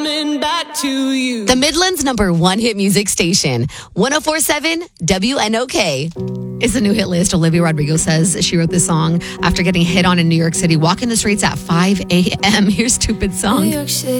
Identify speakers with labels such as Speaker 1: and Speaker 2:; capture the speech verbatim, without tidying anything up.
Speaker 1: coming back to you.
Speaker 2: The Midland's number one hit music station, one oh four point seven W N O K. It's the new hit list. Olivia Rodrigo says she wrote this song after getting hit on in New York City, walking the streets at five a.m. Here's Stupid Song.